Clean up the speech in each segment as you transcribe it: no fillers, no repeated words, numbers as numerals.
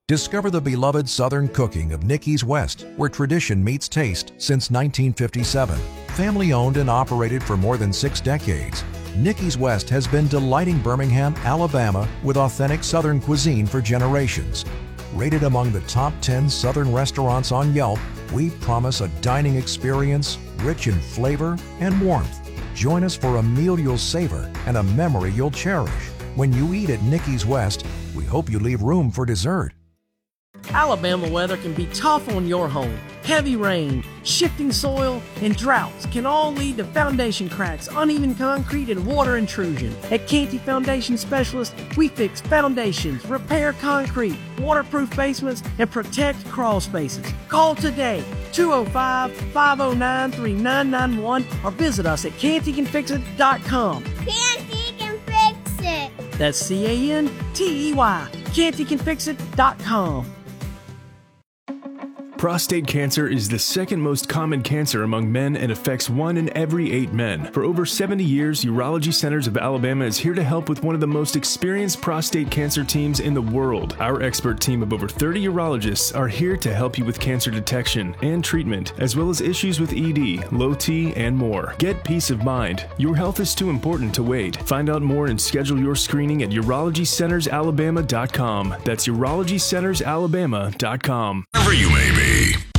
Discover the beloved Southern cooking of Nicky's West, where tradition meets taste since 1957. Family owned and operated for more than 6 decades, Nicky's West has been delighting Birmingham, Alabama with authentic Southern cuisine for generations. Rated among the top 10 Southern restaurants on Yelp, we promise a dining experience rich in flavor and warmth. Join us for a meal you'll savor and a memory you'll cherish. When you eat at Nicky's West, we hope you leave room for dessert. Alabama weather can be tough on your home. Heavy rain, shifting soil, and droughts can all lead to foundation cracks, uneven concrete, and water intrusion. At Canty Foundation Specialists, we fix foundations, repair concrete, waterproof basements, and protect crawl spaces. Call today, 205-509-3991, or visit us at cantycanfixit.com. Canty can fix it. That's Cantey, cantycanfixit.com. Prostate cancer is the second most common cancer among men and affects 1 in every 8 men. For over 70 years, Urology Centers of Alabama is here to help with one of the most experienced prostate cancer teams in the world. Our expert team of over 30 urologists are here to help you with cancer detection and treatment, as well as issues with ED, low T, and more. Get peace of mind. Your health is too important to wait. Find out more and schedule your screening at UrologyCentersAlabama.com. That's UrologyCentersAlabama.com. Wherever you may be.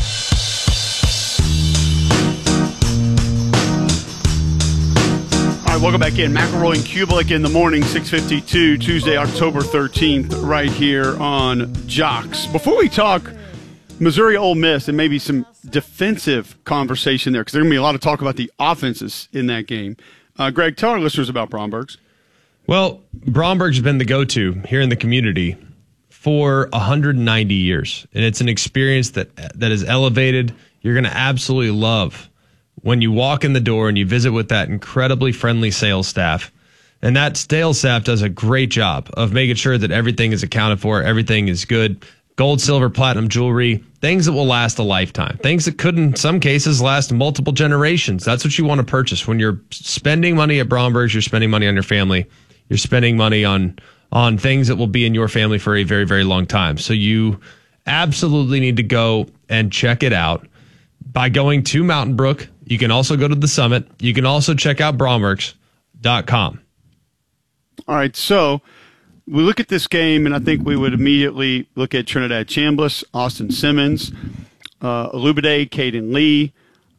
All right, welcome back in. McElroy and Kubelik in the morning, 6:52, Tuesday, October 13th, right here on Jocks. Before we talk Missouri Ole Miss and maybe some defensive conversation there, because there's going to be a lot of talk about the offenses in that game. Greg, tell our listeners about Bromberg's. Well, Bromberg's been the go-to here in the community for 190 years, and it's an experience that is elevated. You're going to absolutely love when you walk in the door and you visit with that incredibly friendly sales staff. And that sales staff does a great job of making sure that everything is accounted for, everything is good. Gold, silver, platinum jewelry, things that will last a lifetime, things that could in some cases last multiple generations. That's what you want to purchase. When you're spending money at Bromberg's, you're spending money on your family. You're spending money on things that will be in your family for a very, very long time. So you absolutely need to go and check it out by going to Mountain Brook. You can also go to the Summit. You can also check out Brombergs.com. All right, so we look at this game, and I think we would immediately look at Trinidad Chambliss, Austin Simmons, Olubade, Caden Lee,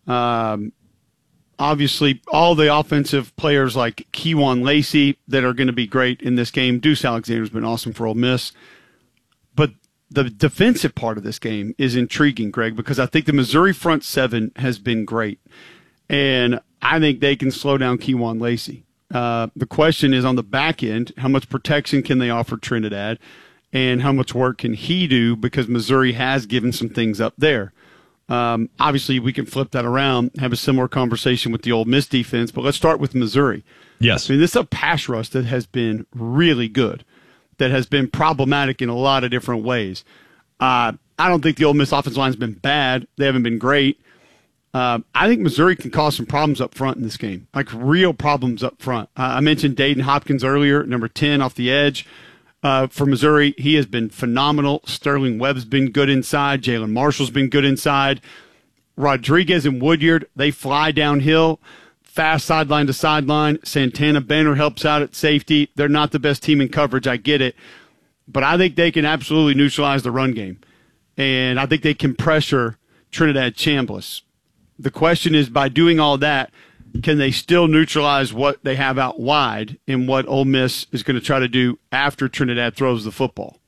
obviously, all the offensive players like Kewan Lacey that are going to be great in this game. Deuce Alexander's been awesome for Ole Miss. But the defensive part of this game is intriguing, Greg, because I think the Missouri front seven has been great. And I think they can slow down Kewan Lacey. The question is on the back end, how much protection can they offer Trinidad? And how much work can he do? Because Missouri has given some things up there. Obviously, we can flip that around, have a similar conversation with the Ole Miss defense, but let's start with Missouri. Yes. I mean, this is a pass rush that has been really good, that has been problematic in a lot of different ways. I don't think the Ole Miss offensive line has been bad. They haven't been great. I think Missouri can cause some problems up front in this game, like real problems up front. I mentioned Dayton Hopkins earlier, number 10 off the edge. For Missouri, he has been phenomenal. Sterling Webb's been good inside. Jalen Marshall's been good inside. Rodriguez and Woodyard, they fly downhill, fast sideline to sideline. Santana Banner helps out at safety. They're not the best team in coverage, I get it. But I think they can absolutely neutralize the run game. And I think they can pressure Trinidad Chambliss. The question is, by doing all that, can they still neutralize what they have out wide and what Ole Miss is going to try to do after Trinidad throws the football?